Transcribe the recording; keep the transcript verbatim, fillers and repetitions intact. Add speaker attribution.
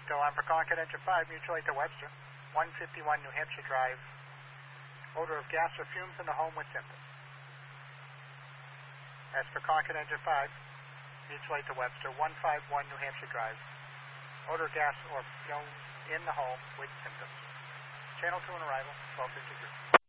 Speaker 1: Still on for calling Engine five, mutual aid to Webster, one fifty-one New Hampshire Drive. Odor of gas or fumes in the home with symptoms. As for calling Engine five, mutual aid to Webster, one fifty-one New Hampshire Drive. Odor of gas or fumes in the home with symptoms. Channel two on arrival, twelve fifty-three.